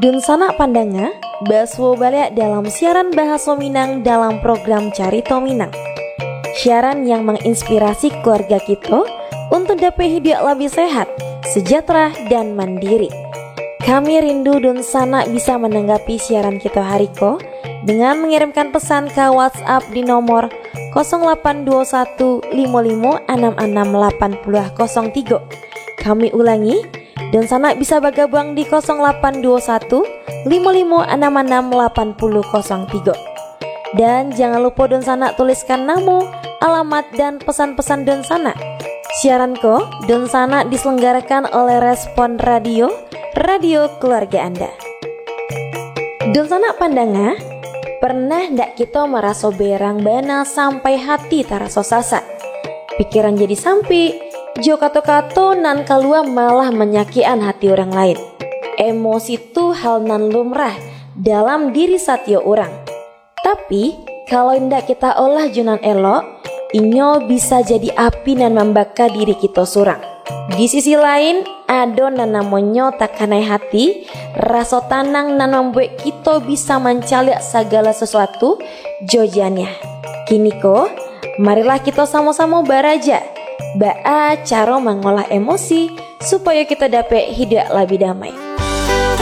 Dun sanak pandanga, baswo balik dalam siaran bahasa Minang dalam program Carito Minang. Siaran yang menginspirasi keluarga kita untuk dapat hidup lebih sehat, sejahtera, dan mandiri. Kami rindu dun sanak bisa menanggapi siaran kita hari ko dengan mengirimkan pesan ke WhatsApp di nomor 082155668003. Kami ulangi, dan sanak bisa bergabung di 082155668003. Dan jangan lupa dan sanak tuliskan nama, alamat, dan pesan-pesan dan sanak. Siaran ko dan sanak diselenggarakan oleh Respon Radio, radio keluarga Anda. Dan sanak pandanga, pernah ndak kita merasa berang bana sampai hati terasa sasa? Pikiran jadi sampai, jo kato-kato nan kalua malah menyakian hati orang lain. Emosi itu hal nan lumrah dalam diri satyo orang. Tapi kalau ndak kita olah junan elok, inyo bisa jadi api nan membakar diri kita surang. Di sisi lain, ada nan namanya takanai hati, rasa tanang nan membuat kita bisa mencaliak segala sesuatu jojannya. Kini ko, marilah kita sama-sama baraja cara mengolah emosi supaya kita dapat hidup lebih damai.